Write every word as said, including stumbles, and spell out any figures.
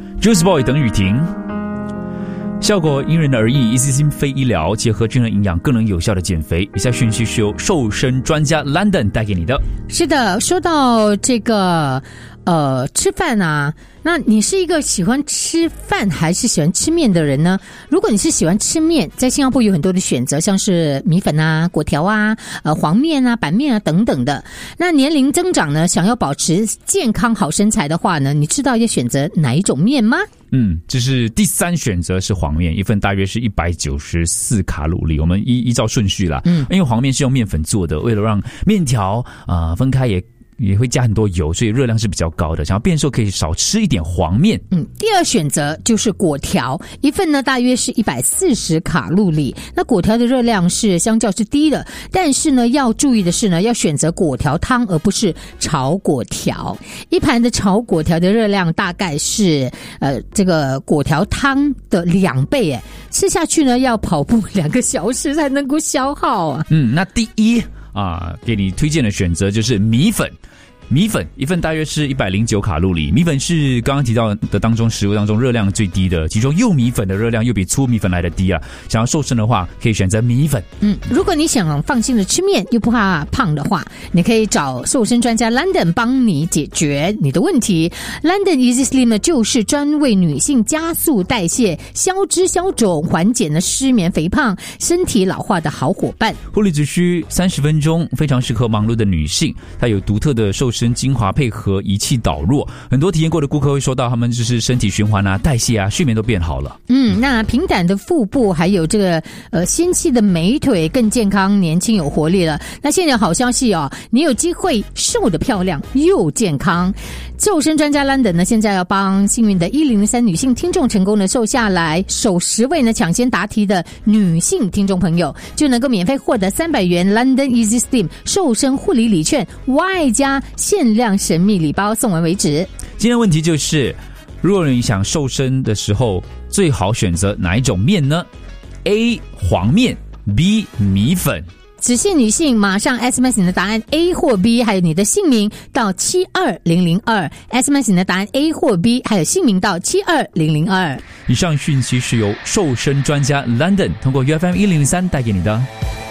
Juice Boy 等雨婷。效果因人而异，一次性非医疗，结合均衡营养，更能有效的减肥。以下讯息是由瘦身专家 London 带给你的。 是的，说到这个呃吃饭啊，那你是一个喜欢吃饭还是喜欢吃面的人呢？如果你是喜欢吃面，在新加坡有很多的选择，像是米粉啊、粿条啊、呃黄面啊、板面啊等等的。那年龄增长呢，想要保持健康好身材的话呢，你知道要选择哪一种面吗？ 嗯，这是第三选择是黄面，一份大约是一百九十四卡路里。我们依依照顺序啦，嗯，因为黄面是用面粉做的，为了让面条啊、呃、分开也。也会加很多油，所以热量是比较高的。想要变瘦可以少吃一点黄面。 嗯，第二选择就是粿条，一份呢大约是一百四十卡路里。那粿条的热量是相较是低的，但是呢要注意的是呢，要选择粿条汤而不是炒粿条。一盘的炒粿条的热量大概是呃这个粿条汤的两倍，诶，吃下去呢要跑步两个小时才能够消耗啊。 嗯，那第一。啊，给你推荐的选择就是米粉。米粉一份大约是一百零九卡路里，米粉是刚刚提到的当中食物当中热量最低的，其中幼米粉的热量又比粗米粉来的低啊。想要瘦身的话，可以选择米粉。 嗯，如果你想放心的吃面又不怕胖的话，你可以找瘦身专家 London 帮你解决你的问题。London Easy Slim 呢，就是专为女性加速代谢、消脂消肿、缓解呢失眠、肥胖、身体老化的好伙伴。 护理只需三十分钟，非常适合忙碌的女性。它有独特的瘦身精华配合仪器导入，很多体验过的顾客会说到，他们就是身体循环啊、代谢啊、睡眠都变好了。 嗯，那平坦的腹部还有这个呃纤细的美腿更健康、年轻有活力了。那现在有好消息哦，你有机会瘦得漂亮又健康。瘦身专家 London 呢，现在要帮幸运的一零零三女性听众成功的瘦下来，首十位呢抢先答题的女性听众朋友就能够免费获得三百元 London Easy Slim 瘦身护理礼券，外加限量神秘礼包，送完为止。 今天问题就是，如果你想瘦身的时候，最好选择哪一种面呢？ A 黄面， B 米粉。 只限女性，马上 S M S 你的答案 A 或 B， 还有你的姓名到七二零零二 S M S 你的答案 A 或 B， 还有姓名到七二零零二。 以上讯息是由瘦身专家 London 通过 U F M 一零零三带给你的。